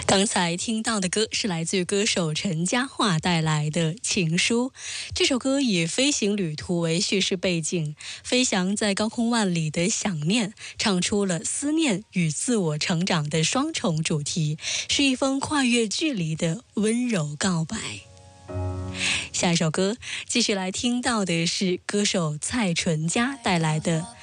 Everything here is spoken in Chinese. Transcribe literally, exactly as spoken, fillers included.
刚才听到的歌是来自于歌手陈嘉桦带来的《情书》。这首歌以飞行旅途为叙事背景，飞翔在高空万里的想念，唱出了思念与自我成长的双重主题，是一封跨越距离的温柔告白。下一首歌继续来听到的是歌手蔡淳佳带来的《